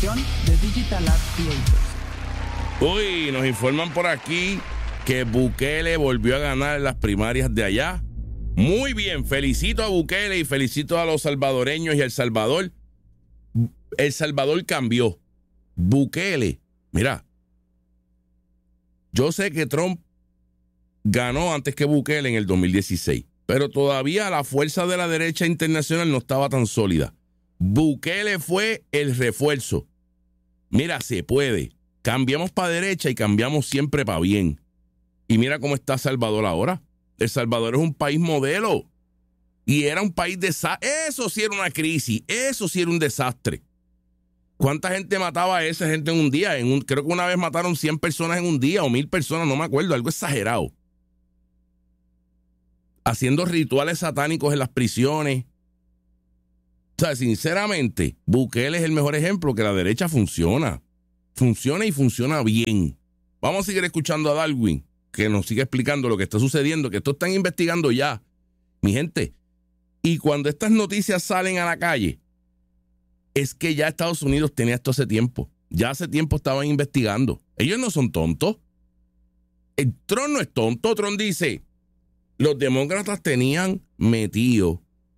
presentación de Digital Art Creators. Uy, nos informan por aquí que Bukele volvió a ganar las primarias de allá. Muy bien, felicito a Bukele y felicito a los salvadoreños y a El Salvador. El Salvador cambió. Bukele, mira, yo sé que Trump ganó antes que Bukele en el 2016, pero todavía la fuerza de la derecha internacional no estaba tan sólida. Bukele fue el refuerzo. Mira, se puede. Cambiamos para derecha y cambiamos siempre para bien. Y mira cómo está Salvador ahora. El Salvador es un país modelo. Y era un país desastre. Eso sí era una crisis. Eso sí era un desastre. ¿Cuánta gente mataba a esa gente en un día? Creo que una vez mataron 100 personas en un día o 1000 personas, no me acuerdo. Algo exagerado. Haciendo rituales satánicos en las prisiones. O sea, sinceramente, Bukele es el mejor ejemplo que la derecha funciona. Funciona y funciona bien. Vamos a seguir escuchando a Darwin, que nos sigue explicando lo que está sucediendo, que esto están investigando ya. Mi gente, y cuando estas noticias salen a la calle, es que ya Estados Unidos tenía esto hace tiempo. Ya hace tiempo estaban investigando. Ellos no son tontos. El Trump no es tonto. Trump dice, los demócratas tenían metido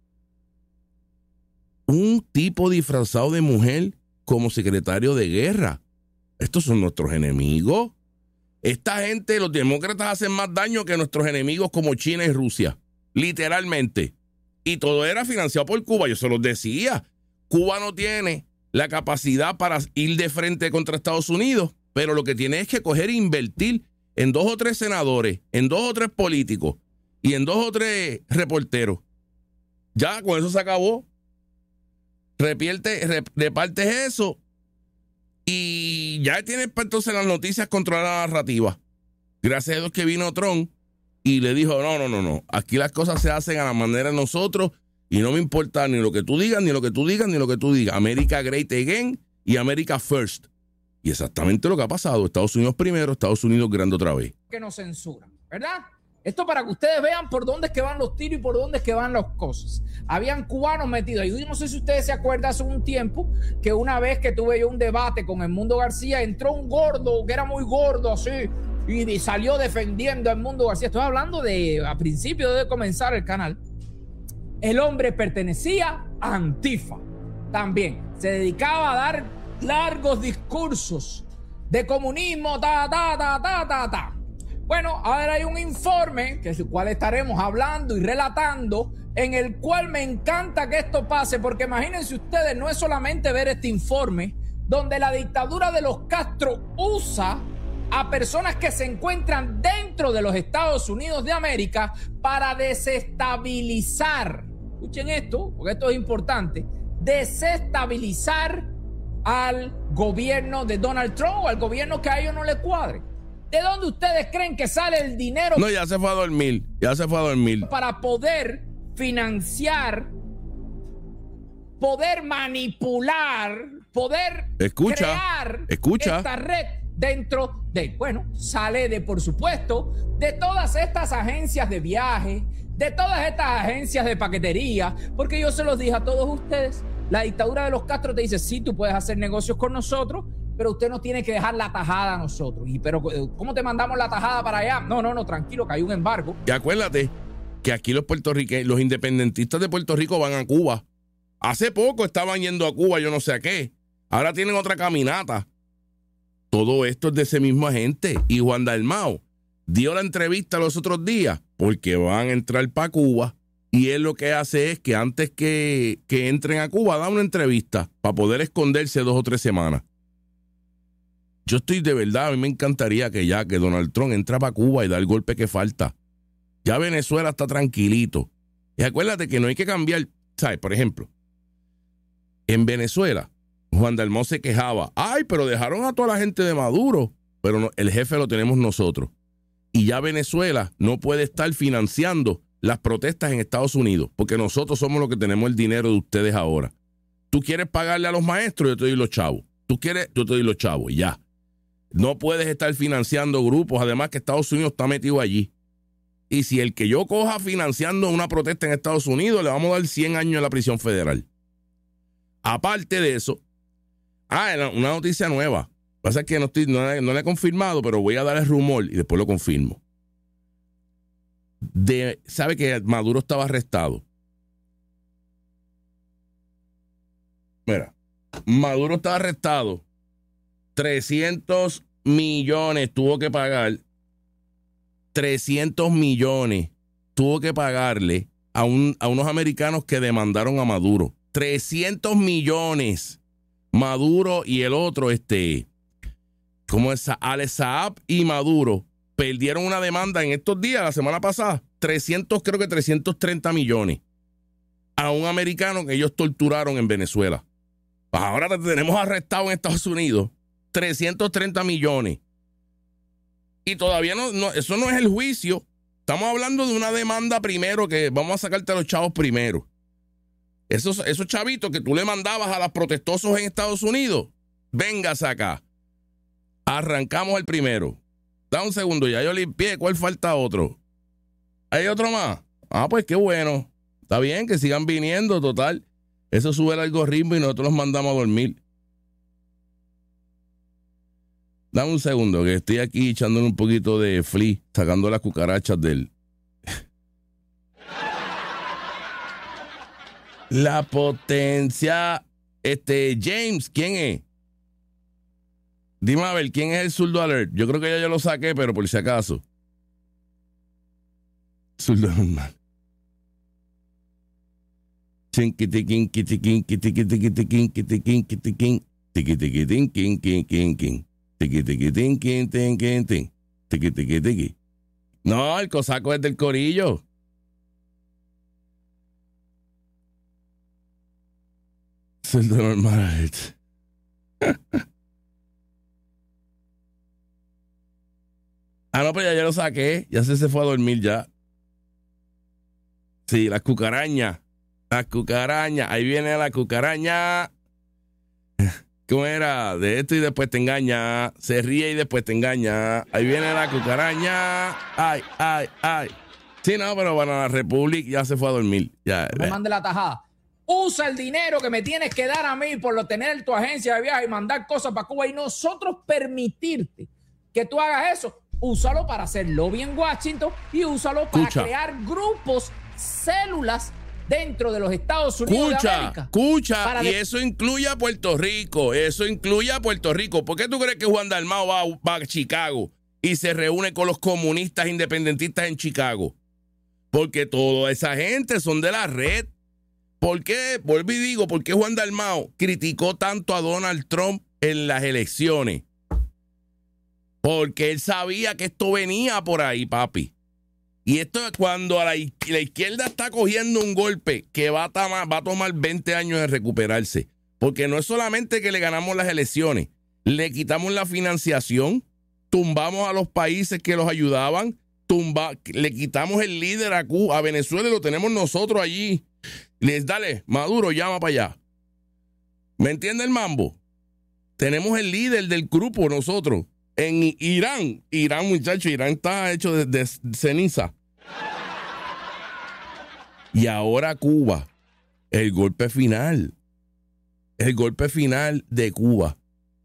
un tipo disfrazado de mujer como secretario de guerra. Estos son nuestros enemigos. Esta gente, los demócratas, hacen más daño que nuestros enemigos como China y Rusia. Literalmente. Y todo era financiado por Cuba. Yo se los decía. Cuba no tiene la capacidad para ir de frente contra Estados Unidos, pero lo que tiene es que coger e invertir en 2 o 3 senadores, en 2 o 3 políticos y en 2 o 3 reporteros. Ya con eso se acabó. Repartes eso y ya tienes entonces las noticias contra la narrativa. Gracias a Dios que vino Trump y le dijo, no. Aquí las cosas se hacen a la manera de nosotros y no me importa ni lo que tú digas, ni lo que tú digas, ni lo que tú digas. America Great Again y America First. Y exactamente lo que ha pasado. Estados Unidos primero, Estados Unidos grande otra vez. Que nos censuran, ¿verdad? Esto para que ustedes vean por dónde es que van los tiros y por dónde es que van las cosas. Habían cubanos metidos ahí. Yo no sé si ustedes se acuerdan hace un tiempo que una vez que tuve yo un debate con Edmundo García, entró un gordo que era muy gordo así y salió defendiendo a Edmundo García. Estoy hablando de a principio de comenzar el canal. El hombre pertenecía a Antifa también. Se dedicaba a dar largos discursos de comunismo, ta. Bueno, ahora hay un informe, que es el cual estaremos hablando y relatando, en el cual me encanta que esto pase, porque imagínense ustedes, no es solamente ver este informe, donde la dictadura de los Castro usa a personas que se encuentran dentro de los Estados Unidos de América para desestabilizar, escuchen esto, porque esto es importante, desestabilizar al gobierno de Donald Trump o al gobierno que a ellos no les cuadre. ¿De dónde ustedes creen que sale el dinero? No, ya se fue a dormir. Para poder financiar, poder manipular, poder crear esta red dentro de, bueno, sale de, por supuesto, de todas estas agencias de viaje, de todas estas agencias de paquetería, porque yo se los dije a todos ustedes, la dictadura de los Castro te dice, sí, tú puedes hacer negocios con nosotros, pero usted no tiene que dejar la tajada a nosotros. Pero ¿cómo te mandamos la tajada para allá? No, tranquilo, que hay un embargo. Y acuérdate que aquí los puertorriqueños, los independentistas de Puerto Rico van a Cuba. Hace poco estaban yendo a Cuba, yo no sé a qué. Ahora tienen otra caminata. Todo esto es de ese mismo agente. Y Juan Dalmau dio la entrevista los otros días porque van a entrar para Cuba. Y él lo que hace es que antes que entren a Cuba, da una entrevista para poder esconderse 2 o 3 semanas. Yo estoy de verdad, a mí me encantaría que Donald Trump entra para Cuba y da el golpe que falta. Ya Venezuela está tranquilito. Y acuérdate que no hay que cambiar, ¿sabes? Por ejemplo, en Venezuela, Juan Dalmau se quejaba. Ay, pero dejaron a toda la gente de Maduro. Pero no, el jefe lo tenemos nosotros. Y ya Venezuela no puede estar financiando las protestas en Estados Unidos, porque nosotros somos los que tenemos el dinero de ustedes ahora. Tú quieres pagarle a los maestros, yo te doy los chavos. Tú quieres, yo te doy los chavos y ya. No puedes estar financiando grupos, además que Estados Unidos está metido allí. Y si el que yo coja financiando una protesta en Estados Unidos, le vamos a dar 100 años en la prisión federal. Aparte de eso, Una noticia nueva. Pasa que no la he confirmado, pero voy a dar el rumor y después lo confirmo. ¿Sabe que Maduro estaba arrestado? Mira, Maduro estaba arrestado. 300 millones tuvo que pagar. 300 millones tuvo que pagarle a unos americanos que demandaron a Maduro. 300 millones. Maduro y el otro, ¿cómo es? Alex Saab y Maduro perdieron una demanda en estos días, la semana pasada. 330 millones a un americano que ellos torturaron en Venezuela. Ahora te tenemos arrestado en Estados Unidos. 330 millones. Y todavía no, eso no es el juicio. Estamos hablando de una demanda primero, que vamos a sacarte a los chavos primero. Esos chavitos que tú le mandabas a los protestosos en Estados Unidos, véngase acá. Arrancamos el primero. Da un segundo, ya yo limpié. ¿Cuál falta otro? ¿Hay otro más? Pues qué bueno. Está bien que sigan viniendo, total. Eso sube el algoritmo y nosotros los mandamos a dormir. Dame un segundo, que estoy aquí echándole un poquito de flea, sacando las cucarachas del... La potencia... James, ¿quién es? Dime a ver, ¿quién es el Zurdo Alert? Yo creo que ya yo lo saqué, pero por si acaso. Zurdo normal. Chinquitiquín, quitiquín, quitiquitiquitiquín, quitiquín, quitiquín, tiquitiquitín, quin, quin, quin, quin. Tiquitiquitín, quin, tin, quin, tin. Tiquitiquitiqui. No, el cosaco es del corillo. Zurdo normal. No, pues ya lo saqué. Ya se fue a dormir ya. Sí, las cucarañas. Las cucarañas. Ahí viene la cucaraña. ¿Cómo era? De esto y después te engaña. Se ríe y después te engaña. Ahí viene la cucaraña. Ay, ay, ay. Sí, no, pero bueno, la República ya se fue a dormir. Ya, me mande la tajada. Usa el dinero que me tienes que dar a mí por tener tu agencia de viaje y mandar cosas para Cuba y nosotros permitirte que tú hagas eso. Úsalo para hacer lobby en Washington y úsalo para crear grupos, células dentro de los Estados Unidos de América. Escucha, y eso incluye a Puerto Rico. Eso incluye a Puerto Rico. ¿Por qué tú crees que Juan Dalmau va a Chicago y se reúne con los comunistas independentistas en Chicago? Porque toda esa gente son de la red. ¿Por qué? Vuelvo y digo, ¿por qué Juan Dalmau criticó tanto a Donald Trump en las elecciones? Porque él sabía que esto venía por ahí, papi. Y esto es cuando la izquierda está cogiendo un golpe que va a tomar 20 años de recuperarse. Porque no es solamente que le ganamos las elecciones, le quitamos la financiación, tumbamos a los países que los ayudaban, le quitamos el líder a Cuba, a Venezuela, y lo tenemos nosotros allí. Dale, Maduro, llama para allá. ¿Me entiende el mambo? Tenemos el líder del grupo nosotros. En Irán, muchachos, Irán está hecho de ceniza. Y ahora Cuba, el golpe final de Cuba.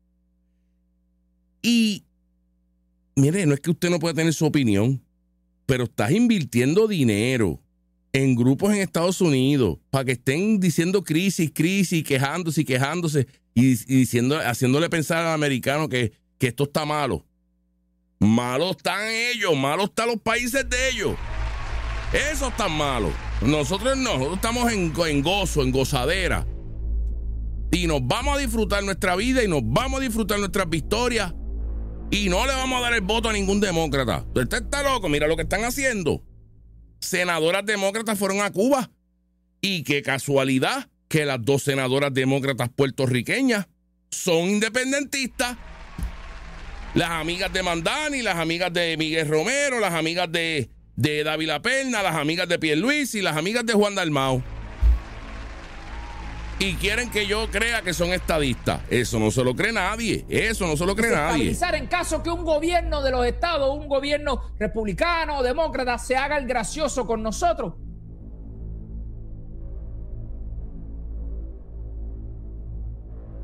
Y, mire, no es que usted no pueda tener su opinión, pero estás invirtiendo dinero en grupos en Estados Unidos para que estén diciendo crisis, quejándose y haciéndole pensar al americano que esto está malo. Malos están ellos, malos están los países de ellos. Eso está malo. Nosotros estamos en gozo, en gozadera. Y nos vamos a disfrutar nuestra vida y nos vamos a disfrutar nuestras victorias. Y no le vamos a dar el voto a ningún demócrata. Usted está loco, mira lo que están haciendo. Senadoras demócratas fueron a Cuba. Y qué casualidad que las dos senadoras demócratas puertorriqueñas son independentistas. Las amigas de Mandani, las amigas de Miguel Romero, las amigas de Dávila Perna, las amigas de Pierluisi y las amigas de Juan Dalmau. Y quieren que yo crea que son estadistas. Eso no se lo cree nadie. Eso no se lo cree nadie. En caso que un gobierno de los estados, un gobierno republicano o demócrata se haga el gracioso con nosotros.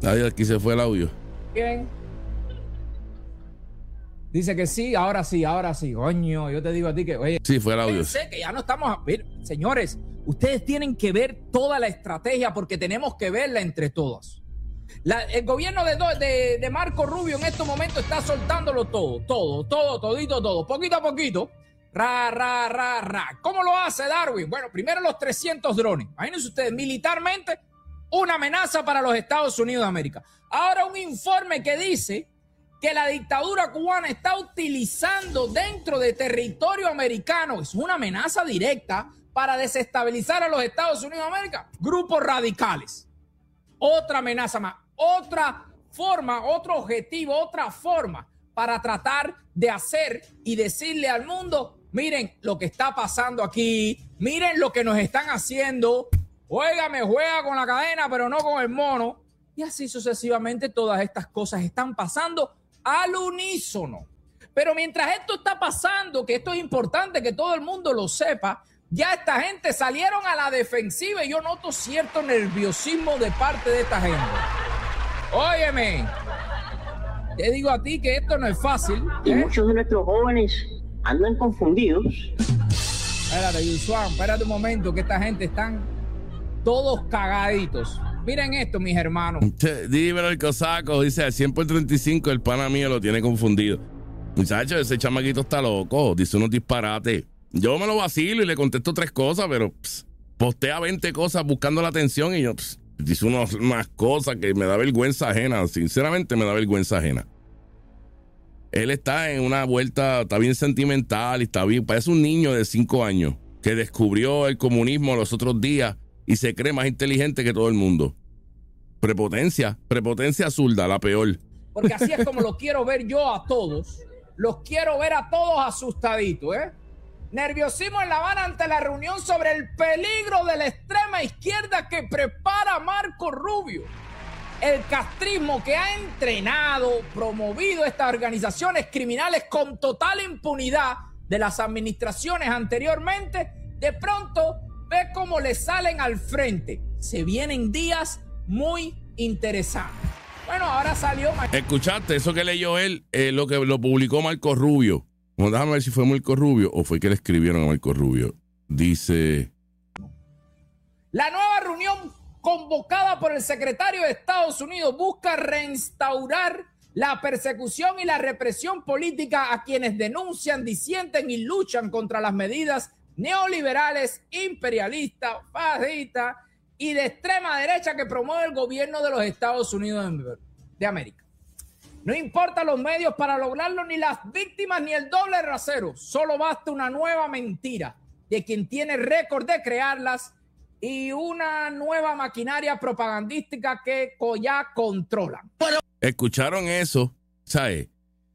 Ay, aquí se fue el audio. Bien. Dice que sí, ahora sí, ahora sí. Coño, yo te digo a ti que, oye, Sí, fue el audio. pensé que ya no estamos a ver, señores, ustedes tienen que ver toda la estrategia porque tenemos que verla entre todos. El gobierno de Marco Rubio en estos momentos está soltándolo todo, poquito a poquito. ¿Cómo lo hace Darwin? Bueno, primero los 300 drones. Imagínense ustedes, militarmente, una amenaza para los Estados Unidos de América. Ahora un informe que dice que la dictadura cubana está utilizando dentro de territorio americano, es una amenaza directa para desestabilizar a los Estados Unidos de América, grupos radicales. Otra amenaza más, otra forma, otro objetivo, otra forma para tratar de hacer y decirle al mundo, miren lo que está pasando aquí, miren lo que nos están haciendo, óigame, juega con la cadena pero no con el mono. Y así sucesivamente todas estas cosas están pasando al unísono. Pero mientras esto está pasando, que esto es importante que todo el mundo lo sepa, ya esta gente salieron a la defensiva y yo noto cierto nerviosismo de parte de esta gente. Óyeme, te digo a ti que esto no es fácil. Y muchos de nuestros jóvenes andan confundidos. Espérate, Yusuan, espérate un momento, que esta gente están todos cagaditos. Miren esto, mis hermanos. Dímelo el cosaco, dice al 100 por 35, el pana mío lo tiene confundido. Muchachos, ese chamaquito está loco, dice unos disparates. Yo me lo vacilo y le contesto 3 cosas, pero postea 20 cosas buscando la atención y yo dice unas cosas que me da vergüenza ajena. Sinceramente me da vergüenza ajena. Él está en una vuelta, está bien sentimental y está bien, parece un niño de 5 años que descubrió el comunismo los otros días y se cree más inteligente que todo el mundo. Prepotencia zurda, la peor. Porque así es como lo quiero ver yo a todos. Los quiero ver a todos asustaditos, ¿eh? Nerviosismo en La Habana ante la reunión sobre el peligro de la extrema izquierda que prepara Marco Rubio. El castrismo que ha entrenado, promovido estas organizaciones criminales con total impunidad de las administraciones anteriormente, de pronto ve cómo le salen al frente. Se vienen días muy interesantes. Bueno, ahora salió... ¿Escuchaste eso que leyó él? Lo que lo publicó Marco Rubio. Bueno, déjame ver si fue Marco Rubio o fue que le escribieron a Marco Rubio. Dice... La nueva reunión convocada por el secretario de Estados Unidos busca reinstaurar la persecución y la represión política a quienes denuncian, disienten y luchan contra las medidas neoliberales, imperialistas, fascistas y de extrema derecha que promueve el gobierno de los Estados Unidos de América. No importa los medios para lograrlo, ni las víctimas, ni el doble rasero. Solo basta una nueva mentira de quien tiene récord de crearlas y una nueva maquinaria propagandística que ya controlan. ¿Escucharon eso? ¿Sabes?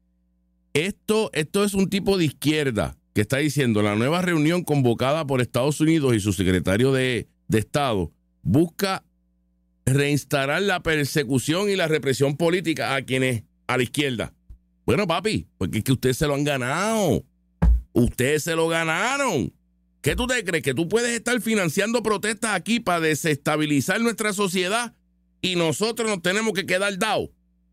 Esto es un tipo de izquierda que está diciendo la nueva reunión convocada por Estados Unidos y su secretario de Estado busca reinstaurar la persecución y la represión política a quienes a la izquierda. Bueno, papi, porque es que ustedes se lo han ganado. Ustedes se lo ganaron. ¿Qué tú te crees? ¿Que tú puedes estar financiando protestas aquí para desestabilizar nuestra sociedad y nosotros nos tenemos que quedar dados?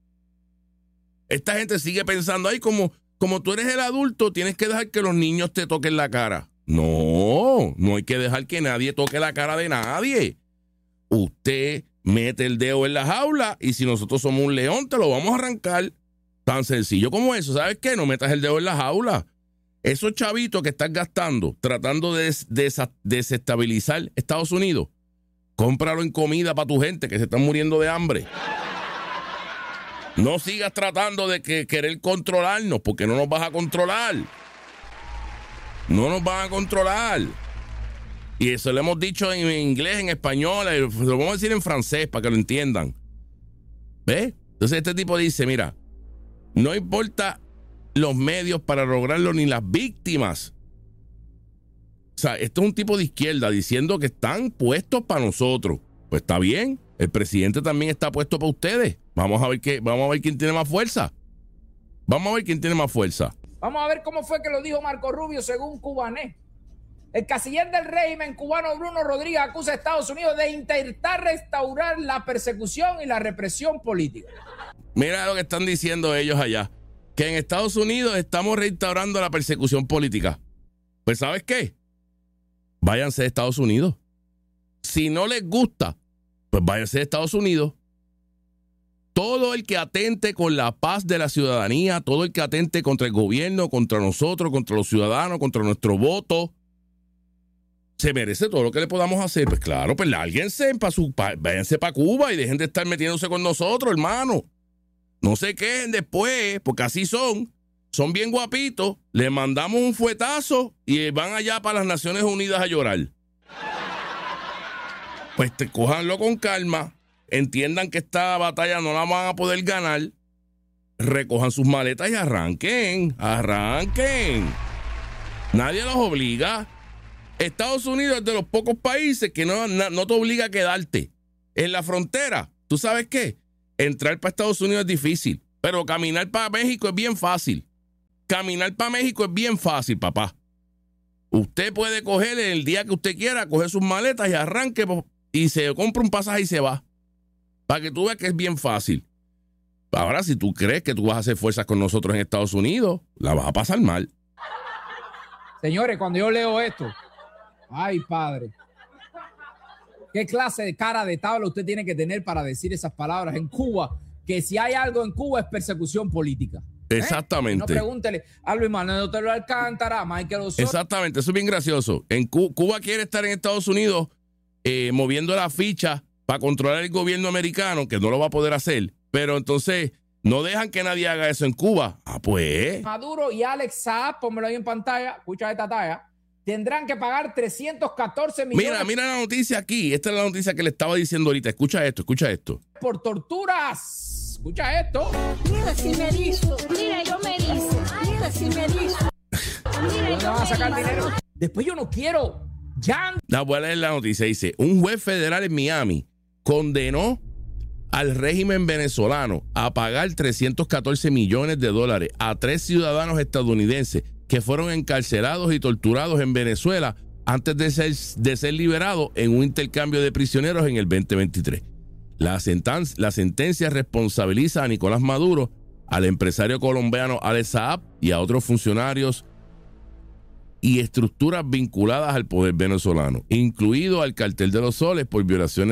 Esta gente sigue pensando, ahí como tú eres el adulto, tienes que dejar que los niños te toquen la cara. No hay que dejar que nadie toque la cara de nadie. Usted mete el dedo en la jaula y si nosotros somos un león, te lo vamos a arrancar. Tan sencillo como eso. ¿Sabes qué? No metas el dedo en la jaula. Esos chavitos que estás gastando tratando de desestabilizar Estados Unidos, cómpralo en comida para tu gente que se están muriendo de hambre. No sigas tratando de querer controlarnos, porque no nos vas a controlar. No nos van a controlar. Y eso lo hemos dicho en inglés, en español, lo vamos a decir en francés para que lo entiendan. ¿Ves? Entonces este tipo dice, mira, no importa los medios para lograrlo ni las víctimas. O sea, esto es un tipo de izquierda diciendo que están puestos para nosotros. Pues está bien, el presidente también está puesto para ustedes. Vamos a ver quién tiene más fuerza. Vamos a ver quién tiene más fuerza. Vamos a ver cómo fue que lo dijo Marco Rubio según Cubanet. El canciller del régimen cubano Bruno Rodríguez acusa a Estados Unidos de intentar restaurar la persecución y la represión política. Mira lo que están diciendo ellos allá, que en Estados Unidos estamos restaurando la persecución política. Pues ¿sabes qué? Váyanse de Estados Unidos. Si no les gusta, pues váyanse de Estados Unidos. Todo el que atente con la paz de la ciudadanía, todo el que atente contra el gobierno, contra nosotros, contra los ciudadanos, contra nuestro voto, se merece todo lo que le podamos hacer. Pues claro, pues lárguense, váyanse para Cuba y dejen de estar metiéndose con nosotros, hermano. No se quejen después, porque así son. Son bien guapitos, les mandamos un fuetazo y van allá para las Naciones Unidas a llorar. Pues cójanlo con calma, entiendan que esta batalla no la van a poder ganar, recojan sus maletas y arranquen. Nadie los obliga. Estados Unidos es de los pocos países que no te obliga a quedarte. En la frontera, ¿tú sabes qué? Entrar para Estados Unidos es difícil, pero caminar para México es bien fácil. Caminar para México es bien fácil, papá. Usted puede coger el día que usted quiera, coger sus maletas y arranque y se compra un pasaje y se va. Para que tú veas que es bien fácil. Ahora, si tú crees que tú vas a hacer fuerzas con nosotros en Estados Unidos, la vas a pasar mal. Señores, cuando yo leo esto, ay, padre, ¿qué clase de cara de tabla usted tiene que tener para decir esas palabras en Cuba? Que si hay algo en Cuba es persecución política. Exactamente. No pregúntele a Luis Manuel Otero Alcántara, a Michael Osorio. Exactamente, eso es bien gracioso. En Cuba quiere estar en Estados Unidos moviendo la ficha para controlar el gobierno americano, que no lo va a poder hacer. Pero entonces no dejan que nadie haga eso en Cuba. Ah, pues. Maduro y Alex Saab, pónmelo ahí en pantalla, escucha esta talla, tendrán que pagar 314 millones. Mira la noticia aquí. Esta es la noticia que le estaba diciendo ahorita. Escucha esto. Por torturas. Escucha esto. Mira si me erizo. Mira, yo me erizo. Mira si me erizo. Mira, ¿Dónde van a sacar dinero? Después yo no quiero. Ya. Voy a leer la noticia. Dice, un juez federal en Miami condenó al régimen venezolano a pagar 314 millones de dólares a 3 ciudadanos estadounidenses que fueron encarcelados y torturados en Venezuela antes de ser liberados en un intercambio de prisioneros en el 2023. La sentencia responsabiliza a Nicolás Maduro, al empresario colombiano Alex Saab y a otros funcionarios y estructuras vinculadas al poder venezolano, incluido al Cartel de los Soles por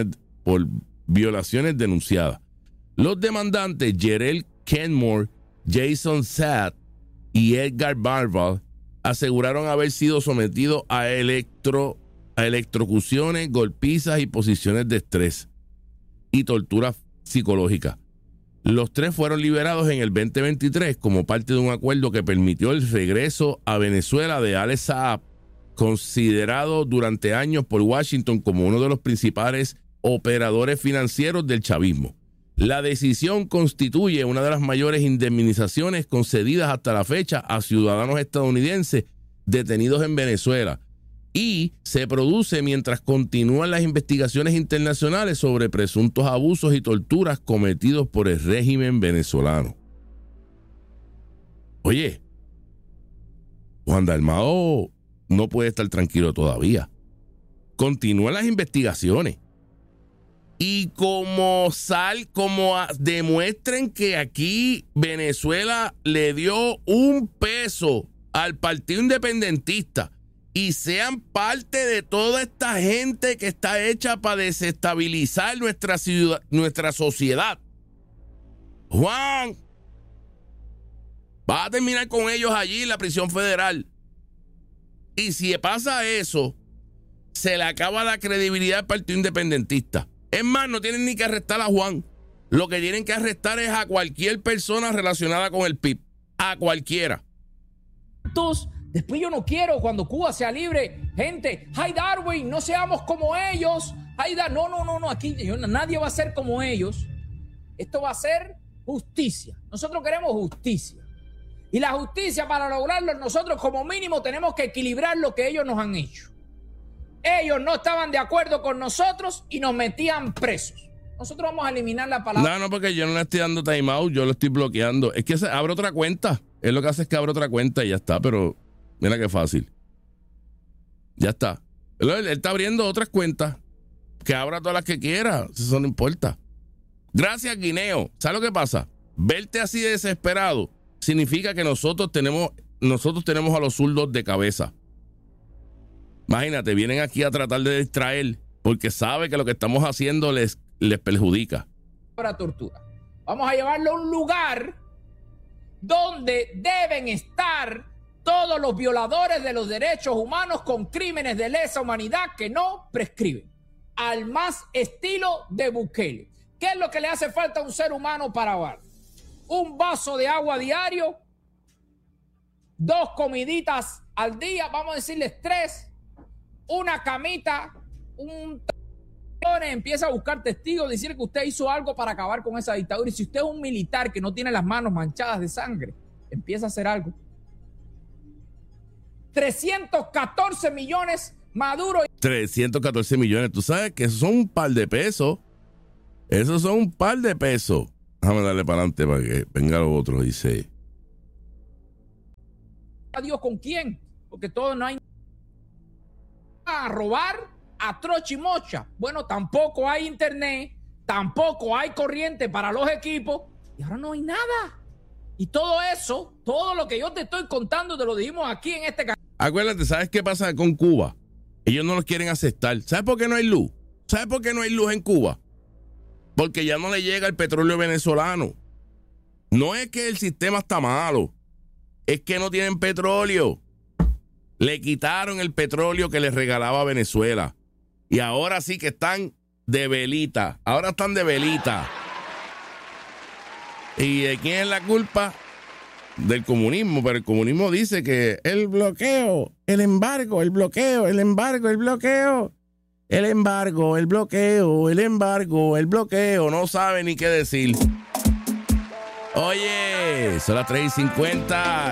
violaciones denunciadas. Los demandantes Jerel Kenmore, Jason Saad y Edgar Barval aseguraron haber sido sometidos a electrocuciones, golpizas y posiciones de estrés y tortura psicológica. Los 3 fueron liberados en el 2023 como parte de un acuerdo que permitió el regreso a Venezuela de Alex Saab, considerado durante años por Washington como uno de los principales operadores financieros del chavismo. La decisión constituye una de las mayores indemnizaciones concedidas hasta la fecha a ciudadanos estadounidenses detenidos en Venezuela y se produce mientras continúan las investigaciones internacionales sobre presuntos abusos y torturas cometidos por el régimen venezolano. Oye, Juan Dalmao no puede estar tranquilo todavía. Continúan las investigaciones. Y como demuestren que aquí Venezuela le dio un peso al Partido Independentista y sean parte de toda esta gente que está hecha para desestabilizar nuestra sociedad. Juan, va a terminar con ellos allí en la prisión federal. Y si pasa eso, se le acaba la credibilidad al Partido Independentista. Es más, no tienen ni que arrestar a Juan. Lo que tienen que arrestar es a cualquier persona relacionada con el PIB. A cualquiera. Después yo no quiero cuando Cuba sea libre. Gente, ay Darwin, no seamos como ellos. Ay, no, aquí nadie va a ser como ellos. Esto va a ser justicia. Nosotros queremos justicia. Y la justicia, para lograrlo, nosotros como mínimo tenemos que equilibrar lo que ellos nos han hecho. Ellos no estaban de acuerdo con nosotros y nos metían presos. Nosotros vamos a eliminar la palabra. No, porque yo no le estoy dando time out, yo lo estoy bloqueando. Es que abre otra cuenta. Él lo que hace es que abre otra cuenta y ya está, pero mira qué fácil. Ya está. Él está abriendo otras cuentas. Que abra todas las que quiera. Eso no importa. Gracias, Guineo. ¿Sabes lo que pasa? Verte así de desesperado significa que nosotros tenemos a los zurdos de cabeza. Imagínate, vienen aquí a tratar de distraer porque sabe que lo que estamos haciendo les perjudica. Para tortura. Vamos a llevarlo a un lugar donde deben estar todos los violadores de los derechos humanos con crímenes de lesa humanidad que no prescriben. Al más estilo de Bukele. ¿Qué es lo que le hace falta a un ser humano para ahogar? Un vaso de agua diario, 2 comiditas al día, vamos a decirles 3, una camita, empieza a buscar testigos, decir que usted hizo algo para acabar con esa dictadura. Y si usted es un militar que no tiene las manos manchadas de sangre, empieza a hacer algo. 314 millones Maduro. 314 millones, tú sabes que esos son un par de pesos. Esos son un par de pesos. Déjame darle para adelante para que venga lo otro. Dice: ¿Adiós con quién? Porque todo no hay. A robar a trocha y mocha. Bueno, tampoco hay internet, tampoco hay corriente para los equipos y ahora no hay nada. Y todo eso, todo lo que yo te estoy contando, te lo dijimos aquí en este canal. Acuérdate, ¿sabes qué pasa con Cuba? Ellos no los quieren aceptar. ¿Sabes por qué no hay luz? ¿Sabes por qué no hay luz en Cuba? Porque ya no le llega el petróleo venezolano. No es que el sistema está malo, es que no tienen petróleo. Le quitaron el petróleo que les regalaba Venezuela. Y ahora sí que están de velita. Ahora están de velita. ¿Y de quién es la culpa? Del comunismo. Pero el comunismo dice que el bloqueo, el embargo, el bloqueo, el embargo, el bloqueo. El embargo, el bloqueo, el embargo, el bloqueo. No sabe ni qué decir. Oye, son las 3:50.